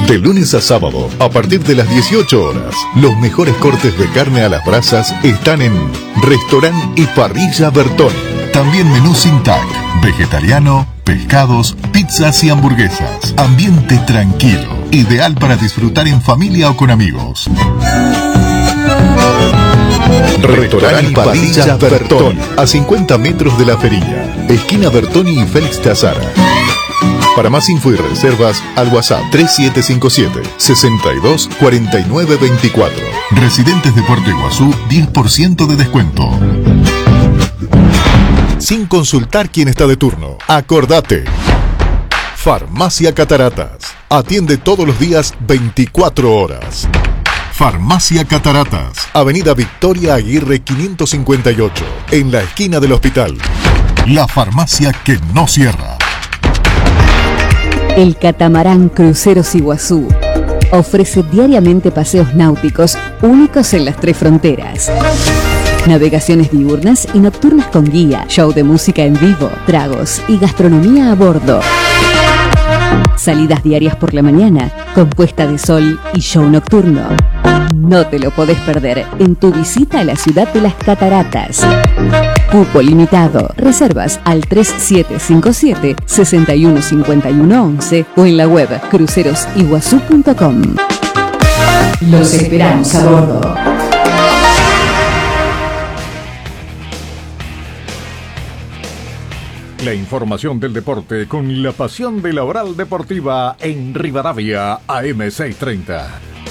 De lunes a sábado, a partir de las 18 horas, los mejores cortes de carne a las brasas están en Restaurant y Parrilla Bertoni. También menú sin TAC, vegetariano, pescados, pizzas y hamburguesas. Ambiente tranquilo, ideal para disfrutar en familia o con amigos. Restaurant y Parrilla Bertoni, a 50 metros de la Feria, esquina Bertoni y Félix Tazara. Para más info y reservas, al WhatsApp 3757 62 49 24. Residentes de Puerto Iguazú, 10% de descuento. Sin consultar quién está de turno. Acordate. Farmacia Cataratas. Atiende todos los días 24 horas. Farmacia Cataratas. Avenida Victoria Aguirre 558. En la esquina del hospital. La farmacia que no cierra. El catamarán Cruceros Iguazú ofrece diariamente paseos náuticos únicos en las 3 fronteras. Navegaciones diurnas y nocturnas con guía, show de música en vivo, tragos y gastronomía a bordo. Salidas diarias por la mañana, con puesta de sol y show nocturno. No te lo podés perder en tu visita a la ciudad de las cataratas. Cupo limitado. Reservas al 3757 615111 o en la web crucerosiguazú.com. Los esperamos a bordo. La información del deporte con la pasión de la oral deportiva en Rivadavia AM630.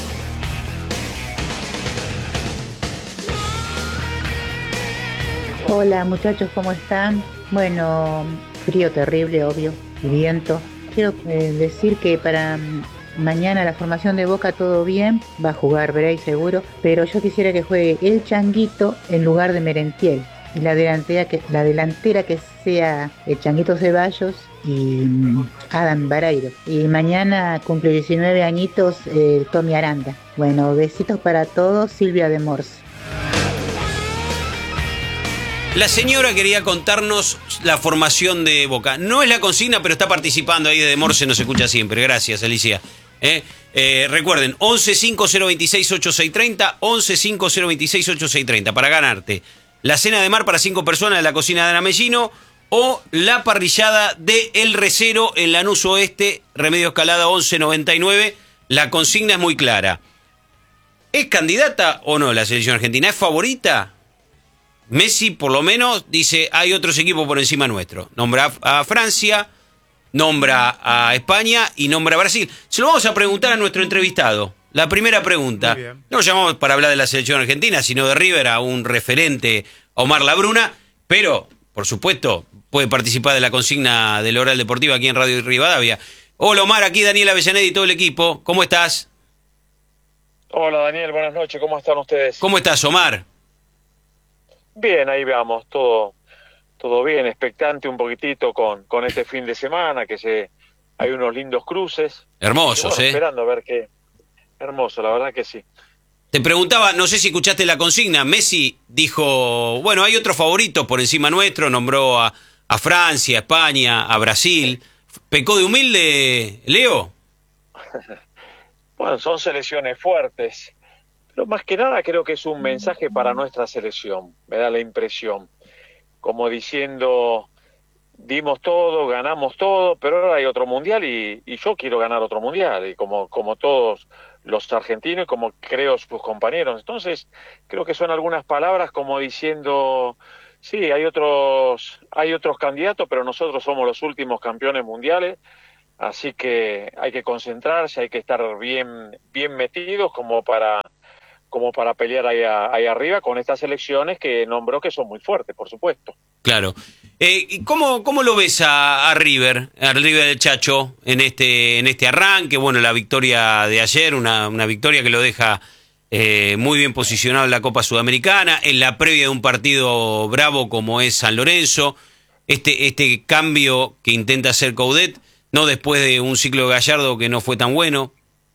Hola muchachos, ¿cómo están? Bueno, frío terrible, obvio, y viento. Quiero decir que para mañana la formación de Boca todo bien, va a jugar Bray seguro, pero yo quisiera que juegue el Changuito en lugar de Merentiel. Y la delantera que sea el Changuito Ceballos y Adam Bareiro. Y mañana cumple 19 añitos Tommy Aranda. Bueno, besitos para todos, Silvia de Morse. La señora quería contarnos la formación de Boca. No es la consigna, pero está participando ahí de Morse, nos escucha siempre. Gracias, Alicia. Recuerden, 1150268630, 1150268630, para ganarte la cena de mar para 5 personas de la cocina de Ana Mellino o la parrillada de El Recero en Lanús Oeste, Remedio Escalada 1199. La consigna es muy clara. ¿Es candidata o no la selección argentina? ¿Es favorita? Messi, por lo menos, dice, hay otros equipos por encima nuestro. Nombra a Francia, nombra a España y nombra a Brasil. Se lo vamos a preguntar a nuestro entrevistado. La primera pregunta. No lo llamamos para hablar de la selección argentina, sino de River, a un referente, Omar Labruna, pero, por supuesto, puede participar de la consigna del Oral Deportiva aquí en Radio Rivadavia. Hola Omar, aquí Daniel Avellaneda y todo el equipo. ¿Cómo estás? Hola Daniel, buenas noches. ¿Cómo están ustedes? ¿Cómo estás, Omar? Bien, ahí veamos, todo bien, expectante un poquitito con este fin de semana, hay unos lindos cruces. Hermosos, bueno, esperando a ver qué. Hermoso, la verdad que sí. Te preguntaba, no sé si escuchaste la consigna, Messi dijo, bueno, hay otros favoritos por encima nuestro, nombró a Francia, a España, a Brasil. ¿Pecó de humilde, Leo? Bueno, son selecciones fuertes. Pero más que nada creo que es un mensaje para nuestra selección, me da la impresión. Como diciendo, dimos todo, ganamos todo, pero ahora hay otro mundial y yo quiero ganar otro mundial, y como todos los argentinos, como creo sus compañeros. Entonces, creo que son algunas palabras como diciendo, sí, hay otros candidatos, pero nosotros somos los últimos campeones mundiales, así que hay que concentrarse, hay que estar bien metidos como para pelear ahí arriba con estas selecciones que nombró que son muy fuertes, por supuesto. Claro. ¿Cómo lo ves a River del Chacho, en este arranque? Bueno, la victoria de ayer, una victoria que lo deja muy bien posicionado en la Copa Sudamericana, en la previa de un partido bravo como es San Lorenzo, este cambio que intenta hacer Coudet, no después de un ciclo de Gallardo que no fue tan bueno.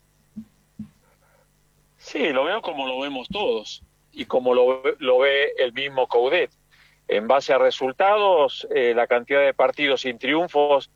Sí, lo veo como lo vemos todos y como lo ve el mismo Coudet. En base a resultados, la cantidad de partidos sin triunfos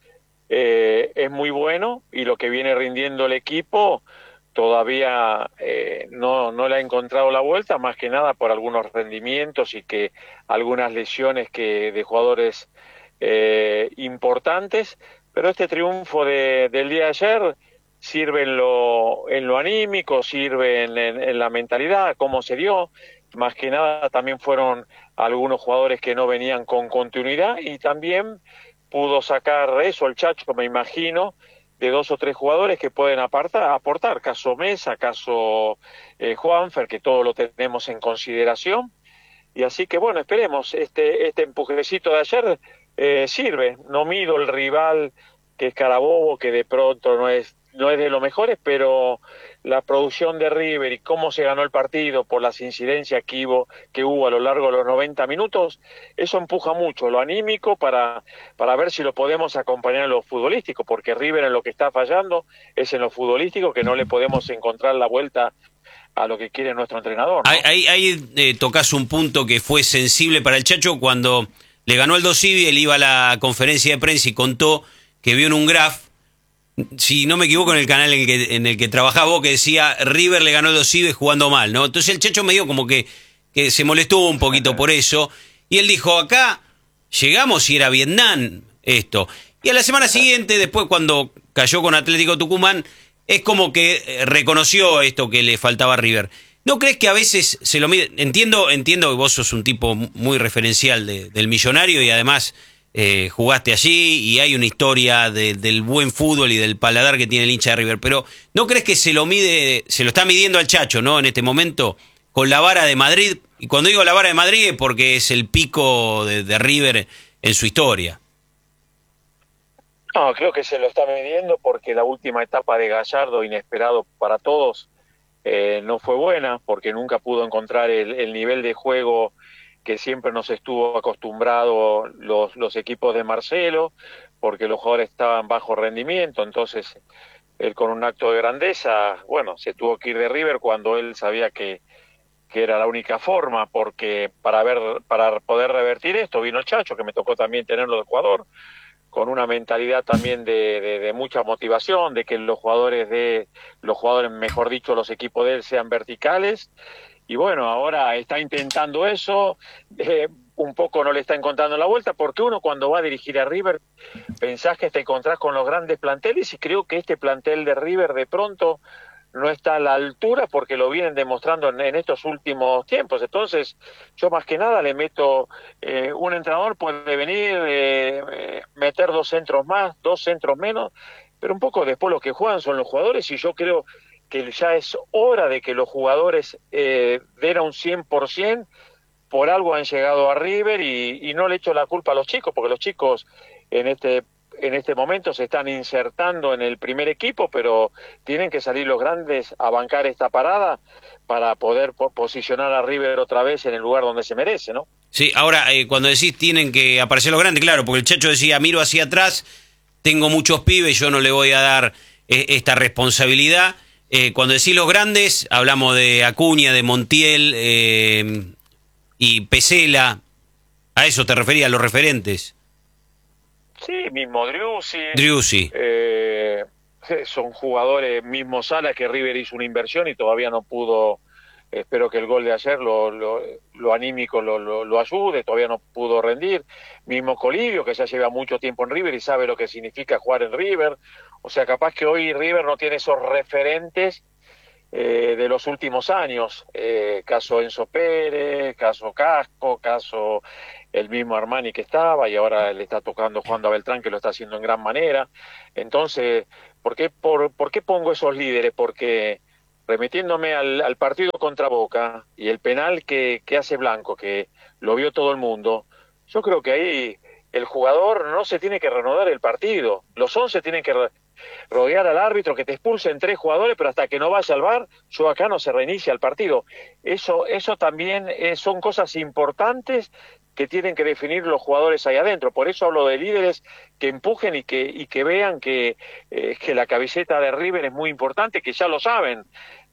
es muy bueno, y lo que viene rindiendo el equipo todavía no le ha encontrado la vuelta, más que nada por algunos rendimientos y que algunas lesiones de jugadores importantes, pero este triunfo del día de ayer sirve en lo anímico, sirve en la mentalidad, cómo se dio. Más que nada también fueron algunos jugadores que no venían con continuidad, y también pudo sacar eso el Chacho, me imagino, de 2 o 3 jugadores que pueden aportar, caso Mesa, caso Juanfer, que todo lo tenemos en consideración. Y así que bueno, esperemos, este empujecito de ayer sirve. No mido el rival, que es Carabobo, que de pronto no es de los mejores, pero la producción de River y cómo se ganó el partido por las incidencias que hubo a lo largo de los 90 minutos, eso empuja mucho lo anímico para ver si lo podemos acompañar en lo futbolístico, porque River en lo que está fallando es en lo futbolístico, que no le podemos encontrar la vuelta a lo que quiere nuestro entrenador, ¿no? Ahí tocas un punto que fue sensible para el Chacho cuando le ganó el Dosivi. Él iba a la conferencia de prensa y contó que vio en un graph, si no me equivoco, en el canal en el que trabajaba vos, que decía River le ganó el Dosivi jugando mal, ¿no? Entonces el Chacho me dio como que se molestó un poquito por eso, y él dijo, acá llegamos y era Vietnam esto. Y a la semana siguiente, después cuando cayó con Atlético Tucumán, es como que reconoció esto que le faltaba a River. ¿No crees que a veces se lo mide? Entiendo que vos sos un tipo muy referencial del Millonario, y además jugaste allí y hay una historia del buen fútbol y del paladar que tiene el hincha de River, pero ¿no crees que se lo está midiendo al Chacho, ¿no? En este momento, con la vara de Madrid? Y cuando digo la vara de Madrid es porque es el pico de River en su historia. No, creo que se lo está midiendo porque la última etapa de Gallardo, inesperado para todos, no fue buena, porque nunca pudo encontrar el nivel de juego que siempre nos estuvo acostumbrado los equipos de Marcelo, porque los jugadores estaban bajo rendimiento. Entonces él, con un acto de grandeza, bueno, se tuvo que ir de River cuando él sabía que era la única forma, porque para poder revertir esto vino el Chacho, que me tocó también tenerlo de jugador, con una mentalidad también de mucha motivación, de que los jugadores, mejor dicho, los equipos de él sean verticales. Y bueno, ahora está intentando eso, un poco no le está encontrando la vuelta, porque uno cuando va a dirigir a River pensás que te encontrás con los grandes planteles, y creo que este plantel de River de pronto no está a la altura, porque lo vienen demostrando en estos últimos tiempos. Entonces yo más que nada le meto, un entrenador puede venir, meter 2 centros más, 2 centros menos, pero un poco después lo que juegan son los jugadores, y yo creo que ya es hora de que los jugadores den a un 100%. Por algo han llegado a River, y no le echo la culpa a los chicos, porque los chicos en este momento se están insertando en el primer equipo, pero tienen que salir los grandes a bancar esta parada para poder posicionar a River otra vez en el lugar donde se merece, ¿no? Sí, ahora, cuando decís tienen que aparecer los grandes, claro, porque el Chacho decía, miro hacia atrás, tengo muchos pibes, yo no le voy a dar esta responsabilidad. Cuando decís los grandes, hablamos de Acuña, de Montiel y Pesela. ¿A eso te referías, los referentes? Sí, mismo Driussi. Son jugadores, mismo Sala, que River hizo una inversión y todavía no pudo. Espero que el gol de ayer lo anímico lo ayude, todavía no pudo rendir. Mismo Colibio, que ya lleva mucho tiempo en River y sabe lo que significa jugar en River. O sea, capaz que hoy River no tiene esos referentes de los últimos años. Caso Enzo Pérez, caso Casco, caso el mismo Armani, que estaba, y ahora le está tocando Juan Beltrán, que lo está haciendo en gran manera. Entonces, ¿por qué pongo esos líderes? Porque remitiéndome al partido contra Boca y el penal que hace Blanco, que lo vio todo el mundo, yo creo que ahí el jugador no se tiene que reanudar el partido. Los 11 tienen que rodear al árbitro, que te expulsen 3 jugadores, pero hasta que no vaya al VAR, yo acá no se reinicia el partido. Eso también son cosas importantes que tienen que definir los jugadores ahí adentro. Por eso hablo de líderes que empujen y que vean que la camiseta de River es muy importante, que ya lo saben.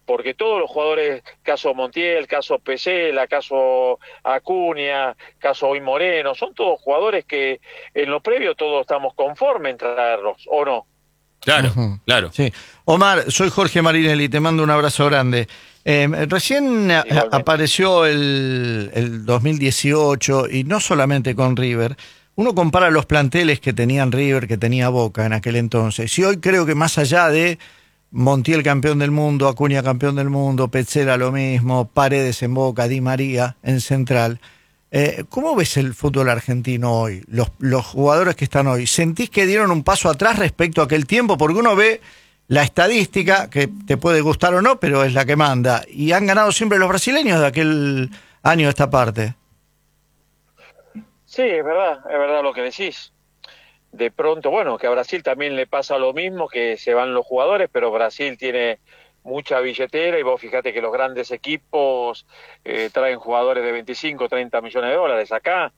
porque todos los jugadores, caso Montiel, caso Pesela, caso Acuña, caso Hoy Moreno, son todos jugadores que en lo previo todos estamos conformes en traerlos, ¿o no? Claro, claro. Sí. Omar, soy Jorge Marinelli, te mando un abrazo grande. Recién apareció el 2018 y no solamente con River. Uno compara los planteles que tenían River, que tenía Boca en aquel entonces. Y hoy creo que más allá de Montiel campeón del mundo, Acuña campeón del mundo, Petzela lo mismo, Paredes en Boca, Di María en Central. ¿Cómo ves el fútbol argentino hoy? Los jugadores que están hoy, ¿sentís que dieron un paso atrás respecto a aquel tiempo? Porque uno ve la estadística, que te puede gustar o no, pero es la que manda. Y han ganado siempre los brasileños de aquel año esta parte. Sí, es verdad lo que decís. De pronto, bueno, que a Brasil también le pasa lo mismo, que se van los jugadores, pero Brasil tiene mucha billetera y vos fíjate que los grandes equipos traen jugadores de 25, 30 millones de dólares. Acá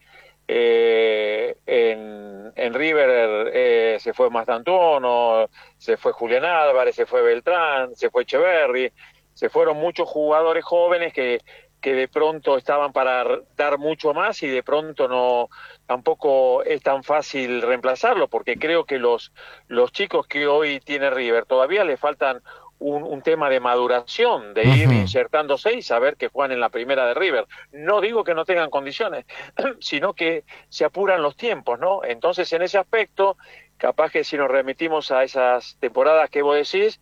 en River se fue Mastantuono, se fue Julián Álvarez, se fue Beltrán, se fue Echeverri, se fueron muchos jugadores jóvenes que de pronto estaban para dar mucho más y de pronto no, tampoco es tan fácil reemplazarlo, porque creo que los chicos que hoy tiene River todavía le faltan un tema de maduración, de ir insertándose y saber que juegan en la primera de River. No digo que no tengan condiciones, sino que se apuran los tiempos, ¿no? Entonces, en ese aspecto, capaz que si nos remitimos a esas temporadas que vos decís,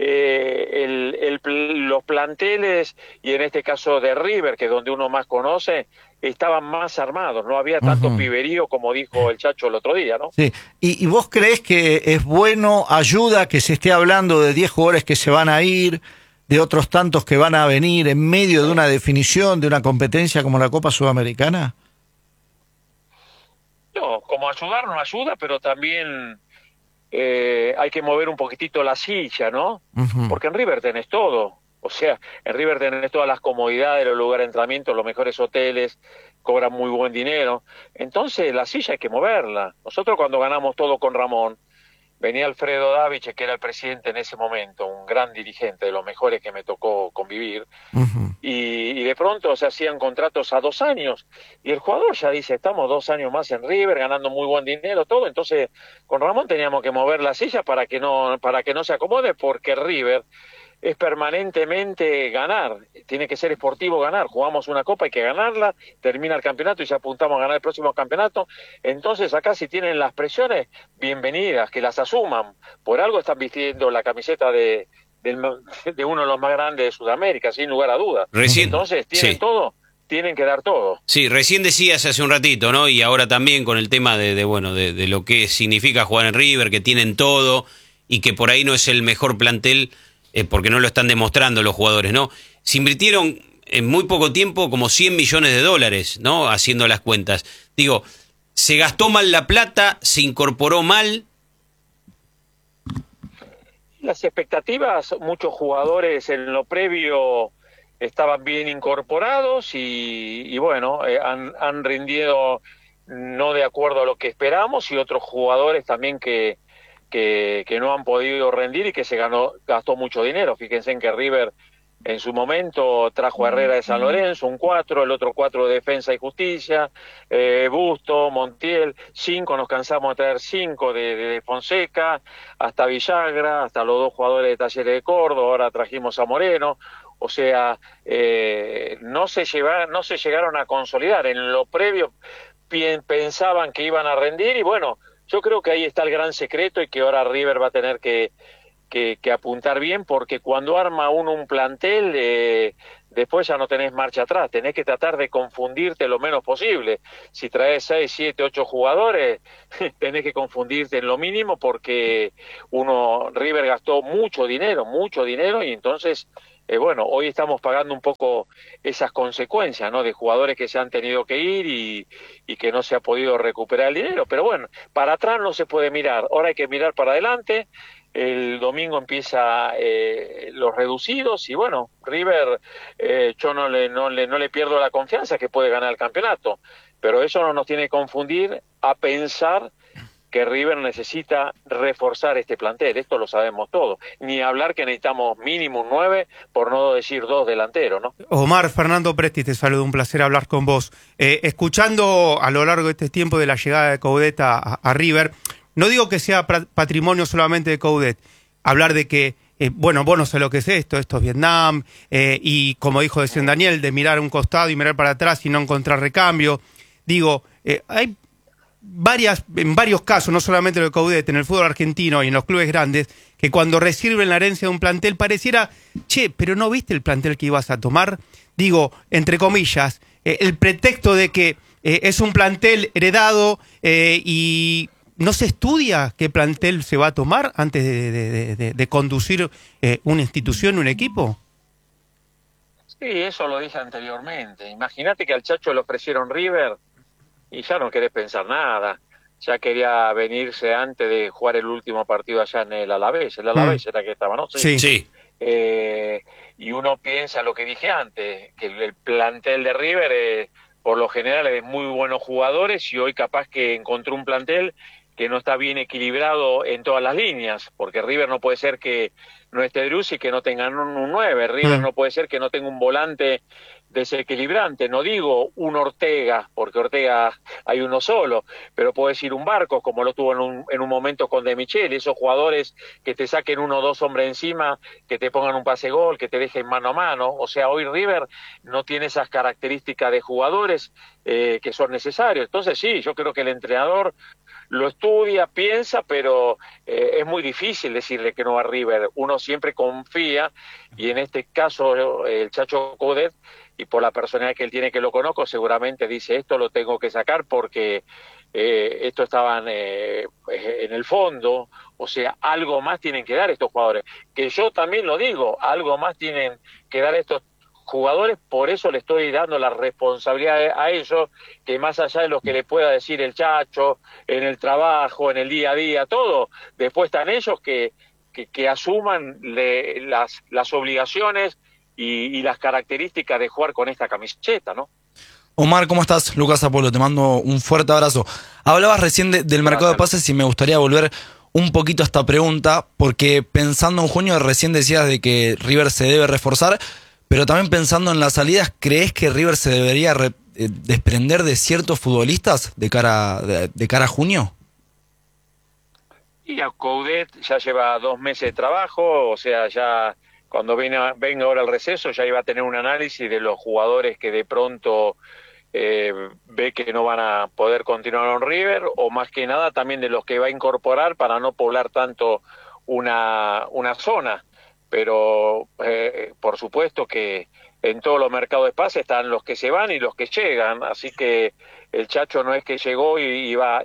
los planteles, y en este caso de River, que es donde uno más conoce, estaban más armados, no había tanto piberío como dijo el Chacho el otro día, ¿no? Sí. ¿Y vos creés que es bueno, ayuda que se esté hablando de 10 jugadores que se van a ir, de otros tantos que van a venir en medio de una definición, de una competencia como la Copa Sudamericana? No, como ayudar no ayuda, pero también hay que mover un poquitito la silla, ¿no? Porque en River tenés todo. O sea, en River tenés todas las comodidades, los lugares de entrenamiento, los mejores hoteles, cobran muy buen dinero. Entonces la silla hay que moverla. Nosotros cuando ganamos todo con Ramón, venía Alfredo Davich, que era el presidente en ese momento, un gran dirigente, de los mejores que me tocó convivir, y de pronto se hacían contratos a 2 años, y el jugador ya dice, estamos 2 años más en River, ganando muy buen dinero, todo. Entonces con Ramón teníamos que mover la silla para que no se acomode, porque River es permanentemente ganar, tiene que ser esportivo ganar, jugamos una copa, hay que ganarla, termina el campeonato y ya apuntamos a ganar el próximo campeonato. Entonces acá si tienen las presiones, bienvenidas, que las asuman, por algo están vistiendo la camiseta de uno de los más grandes de Sudamérica, sin lugar a dudas. Entonces tienen todo, tienen que dar todo. Sí, recién decías hace un ratito, ¿no? Y ahora también con el tema de lo que significa jugar en River, que tienen todo y que por ahí no es el mejor plantel, porque no lo están demostrando los jugadores, ¿no? Se invirtieron en muy poco tiempo como 100 millones de dólares, ¿no? Haciendo las cuentas. Digo, ¿se gastó mal la plata? ¿Se incorporó mal? Las expectativas, muchos jugadores en lo previo estaban bien incorporados y bueno, han rendido no de acuerdo a lo que esperamos, y otros jugadores también que no han podido rendir y que gastó mucho dinero. Fíjense en que River en su momento trajo a Herrera de San Lorenzo, un 4, el otro 4 de Defensa y Justicia, Busto, Montiel, 5, nos cansamos de traer 5 de Fonseca, hasta Villagra, hasta los 2 jugadores de Talleres de Córdoba, ahora trajimos a Moreno. O sea, no se llegaron a consolidar. En lo previo pensaban que iban a rendir y bueno, yo creo que ahí está el gran secreto y que ahora River va a tener que apuntar bien, porque cuando arma uno un plantel, después ya no tenés marcha atrás, tenés que tratar de confundirte lo menos posible. Si traes 6, 7, 8 jugadores, tenés que confundirte en lo mínimo, porque River gastó mucho dinero, y entonces, bueno, hoy estamos pagando un poco esas consecuencias, ¿no? De jugadores que se han tenido que ir y que no se ha podido recuperar el dinero. Pero bueno, para atrás no se puede mirar, ahora hay que mirar para adelante. El domingo empieza los reducidos y bueno, River, yo no le pierdo la confianza que puede ganar el campeonato, pero eso no nos tiene que confundir a pensar que River necesita reforzar este plantel, esto lo sabemos todos. Ni hablar que necesitamos mínimo un 9, por no decir 2 delanteros, ¿no? Omar, Fernando Presti, te saludo, un placer hablar con vos. Escuchando a lo largo de este tiempo de la llegada de Coudet a River, no digo que sea patrimonio solamente de Coudet, hablar de que, bueno, vos no sé lo que es esto es Vietnam, y como dijo recién Daniel, de mirar a un costado y mirar para atrás y no encontrar recambio. Digo, hay en varios casos, no solamente lo de Coudet, en el fútbol argentino y en los clubes grandes, que cuando reciben la herencia de un plantel pareciera, che, pero ¿no viste el plantel que ibas a tomar? Digo, entre comillas, el pretexto de que es un plantel heredado y no se estudia qué plantel se va a tomar antes de conducir una institución, un equipo. Sí, eso lo dije anteriormente. Imagínate que al Chacho le ofrecieron River y ya no querés pensar nada. Ya quería venirse antes de jugar el último partido allá en el Alavés. El Alavés era que estaba, ¿no? Sí. Sí. Y uno piensa lo que dije antes, que el plantel de River por lo general es muy buenos jugadores y hoy capaz que encontró un plantel que no está bien equilibrado en todas las líneas, porque River no puede ser que no esté Drussi y que no tengan un 9, River no puede ser que no tenga un volante desequilibrante, no digo un Ortega, porque Ortega hay uno solo, pero puede decir un Barcos, como lo tuvo en un momento con De Michel, esos jugadores que te saquen 1 o 2 hombres encima, que te pongan un pase gol, que te dejen mano a mano. O sea, hoy River no tiene esas características de jugadores que son necesarios. Entonces sí, yo creo que el entrenador lo estudia, piensa, pero es muy difícil decirle que no a River. Uno siempre confía, y en este caso el Chacho Coudet, y por la personalidad que él tiene, que lo conozco, seguramente dice, esto lo tengo que sacar porque esto estaban en el fondo. O sea, algo más tienen que dar estos jugadores. Que yo también lo digo, algo más tienen que dar estos jugadores, por eso le estoy dando la responsabilidad a ellos, que más allá de lo que le pueda decir el Chacho, en el trabajo, en el día a día, todo, después están ellos que asuman las obligaciones y las características de jugar con esta camiseta, ¿no? Omar, ¿cómo estás? Lucas Apolo, te mando un fuerte abrazo. Hablabas recién del mercado de pases y me gustaría volver un poquito a esta pregunta, porque pensando en junio recién decías de que River se debe reforzar, pero también pensando en las salidas, ¿crees que River se debería desprender de ciertos futbolistas de cara a junio? Y a Coudet ya lleva 2 meses de trabajo, o sea, ya cuando venga ahora el receso ya iba a tener un análisis de los jugadores que de pronto ve que no van a poder continuar en River, o más que nada también de los que va a incorporar para no poblar tanto una zona. Pero por supuesto que en todos los mercados de pases están los que se van y los que llegan, así que el Chacho no es que llegó y va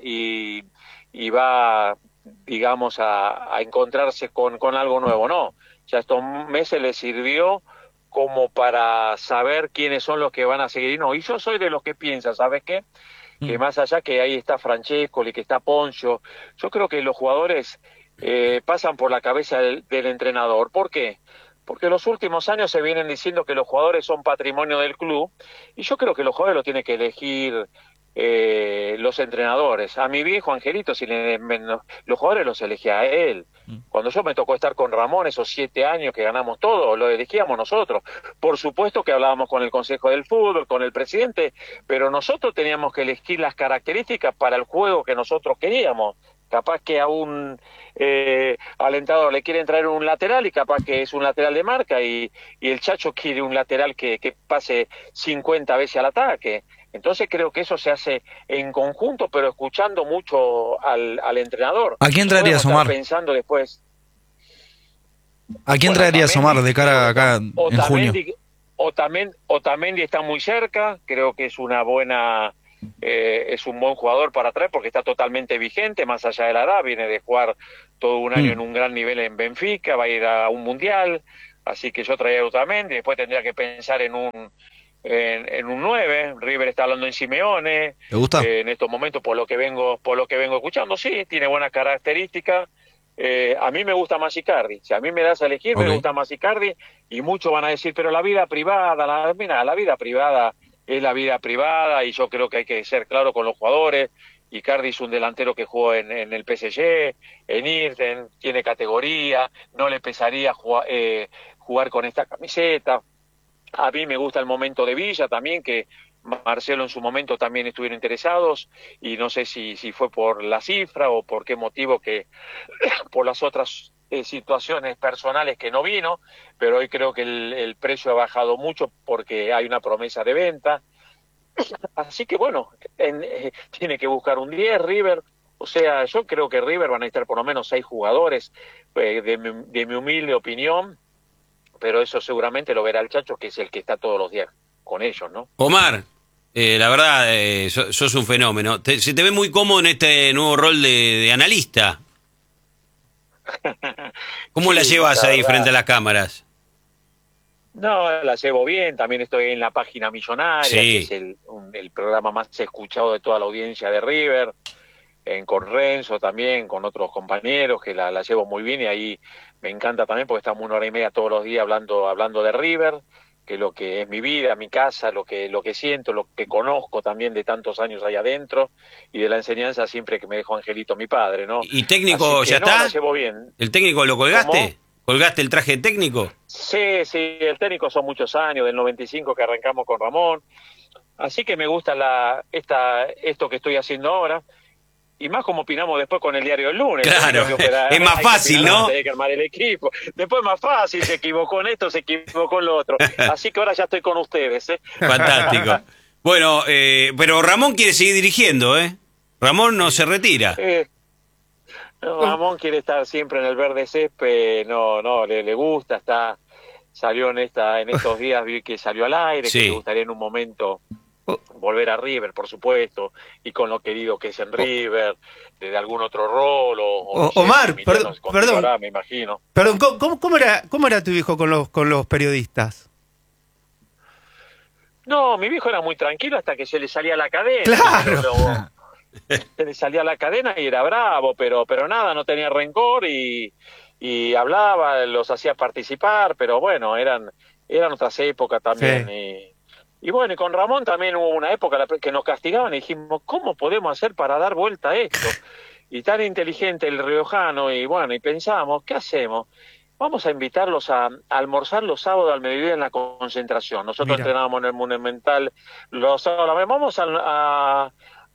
digamos a encontrarse con algo nuevo, no. Ya estos meses le sirvió como para saber quiénes son los que van a seguir. No, y yo soy de los que piensa, ¿sabes qué? Que más allá que ahí está Francescoli, que está Poncho, yo creo que los jugadores pasan por la cabeza del entrenador. ¿Por qué? Porque los últimos años se vienen diciendo que los jugadores son patrimonio del club, y yo creo que los jugadores los tiene que elegir los entrenadores. A mi viejo Angelito, los jugadores los elegía a él. Cuando yo me tocó estar con Ramón, esos 7 años que ganamos todo, lo elegíamos nosotros. Por supuesto que hablábamos con el Consejo del Fútbol, con el presidente, pero nosotros teníamos que elegir las características para el juego que nosotros queríamos. Capaz que a un alentador le quieren traer un lateral y capaz que es un lateral de marca, y el Chacho quiere un lateral que pase 50 veces al ataque. Entonces creo que eso se hace en conjunto, pero escuchando mucho al entrenador. ¿A quién traerías, Omar? Pensando después. ¿A quién traerías, Omar, de cara acá en junio? Otamendi está muy cerca, creo que es una buena... es un buen jugador para traer porque está totalmente vigente, más allá de la edad, viene de jugar todo un año en un gran nivel en Benfica, va a ir a un mundial, así que yo traía a Otamendi. Después tendría que pensar en un 9. River está hablando en Simeone. ¿Te gusta? En estos momentos, por lo que vengo escuchando, sí, tiene buenas características. A mí me gusta más Icardi. Si a mí me das a elegir, me gusta más Icardi, y muchos van a decir, pero la vida privada, la vida privada es la vida privada, y yo creo que hay que ser claro con los jugadores, Icardi es un delantero que jugó en el PSG, en Irten, tiene categoría, no le pesaría jugar con esta camiseta. A mí me gusta el momento de Villa también, que Marcelo en su momento también estuvieron interesados, y no sé si fue por la cifra o por qué motivo, que por las otras situaciones personales que no vino, pero hoy creo que el precio ha bajado mucho porque hay una promesa de venta. Así que bueno, tiene que buscar un 10 River. O sea, yo creo que River van a estar por lo menos 6 jugadores, de mi humilde opinión, pero eso seguramente lo verá el Chacho, que es el que está todos los días con ellos, ¿no? Omar, la verdad, sos un fenómeno. Se te ve muy cómodo en este nuevo rol de analista. ¿Cómo la llevas ahí frente a las cámaras? No, la llevo bien, también estoy en la página Millonaria, sí, que es el programa más escuchado de toda la audiencia de River, con Renzo también, con otros compañeros, que la llevo muy bien, y ahí me encanta también porque estamos 1 hora y media todos los días hablando de River, que es lo que es mi vida, mi casa, lo que siento, lo que conozco también de tantos años ahí adentro, y de la enseñanza siempre que me dejó Angelito, mi padre, ¿no? ¿Y técnico ya no, está? La llevo bien. ¿El técnico lo colgaste? ¿Cómo? ¿Colgaste el traje de técnico? Sí, el técnico son muchos años, del 95 que arrancamos con Ramón, así que me gusta esto que estoy haciendo ahora, y más como opinamos después con el diario del lunes. Claro, es más fácil, ¿no? Hay que armar el equipo, después es más fácil, se equivocó en esto, se equivocó en lo otro, así que ahora ya estoy con ustedes, ¿eh? Fantástico. Bueno, pero Ramón quiere seguir dirigiendo, ¿eh? Ramón no se retira. Ramón quiere estar siempre en el verde césped, le gusta, salió en estos días, vi que salió al aire, sí, que le gustaría en un momento volver a River, por supuesto, y con lo querido que es en River, de algún otro rol, Omar, perdón, me imagino. Perdón, ¿cómo era tu hijo con los periodistas? No, mi viejo era muy tranquilo hasta que se le salía la cadena. Claro. Se le salía la cadena y era bravo, pero nada, no tenía rencor y hablaba, los hacía participar, pero bueno, eran otras épocas también. Sí. Y bueno, y con Ramón también hubo una época que nos castigaban y dijimos, ¿cómo podemos hacer para dar vuelta a esto? Y tan inteligente el riojano, y bueno, y pensamos, ¿qué hacemos? Vamos a invitarlos a almorzar los sábados al mediodía en la concentración. Nosotros entrenábamos en el Monumental los sábados, vamos a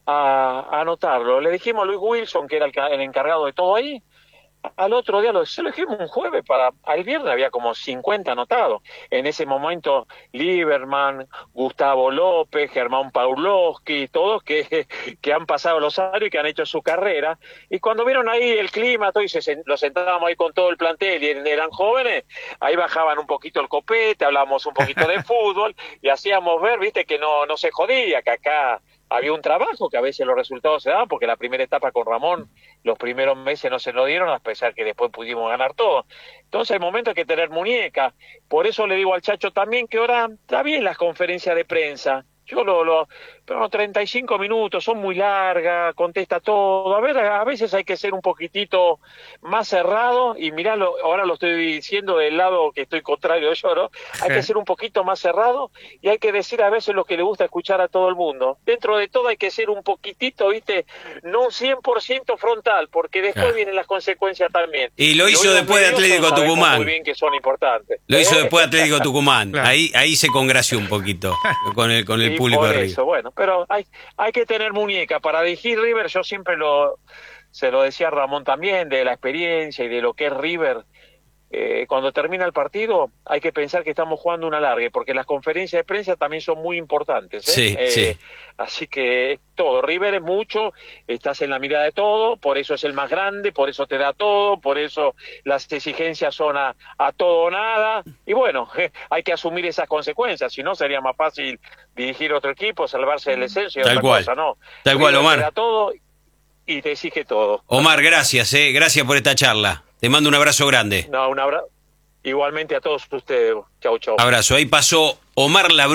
anotarlo. Le dijimos a Luis Wilson, que era el encargado de todo ahí, al otro día se lo dijimos un jueves, al viernes había como 50 anotados. En ese momento Lieberman, Gustavo López, Germán Pawlowski, todos que han pasado los años y que han hecho su carrera, y cuando vieron ahí el clima, todo, y los sentábamos ahí con todo el plantel y eran jóvenes, ahí bajaban un poquito el copete, hablábamos un poquito de fútbol y hacíamos ver, viste, que no se jodía, que acá había un trabajo, que a veces los resultados se daban, porque la primera etapa con Ramón, los primeros meses no se nos dieron, a pesar que después pudimos ganar todo. Entonces hay momentos que tener muñeca. Por eso le digo al Chacho también que ahora está bien las conferencias de prensa. Yo pero 35 minutos, son muy largas, contesta todo. A veces hay que ser un poquitito más cerrado, y miralo, ahora lo estoy diciendo del lado que estoy contrario yo, ¿no? Hay que ser un poquito más cerrado y hay que decir a veces lo que le gusta escuchar a todo el mundo. Dentro de todo hay que ser un poquitito, ¿viste? No un 100% frontal, porque después vienen las consecuencias también. Y lo hizo después de Atlético Tucumán. Muy bien que son importantes. Lo hizo después de Atlético Tucumán. Claro. Ahí se congració un poquito con el público de River. Eso, bueno, pero hay que tener muñeca para dirigir River. Yo siempre se lo decía a Ramón también, de la experiencia y de lo que es River. Cuando termina el partido hay que pensar que estamos jugando una larga, porque las conferencias de prensa también son muy importantes, ¿eh? Sí. Así que todo, River es mucho, estás en la mirada de todo, por eso es el más grande, por eso te da todo, por eso las exigencias son a todo o nada, y bueno, hay que asumir esas consecuencias, si no sería más fácil dirigir otro equipo, salvarse del descenso y otra cosa, ¿no? Tal cual, Omar. Te da todo y te exige todo. Omar, gracias por esta charla. Te mando un abrazo grande. No, un abrazo. Igualmente a todos ustedes. Chau. Abrazo. Ahí pasó Omar Labruna.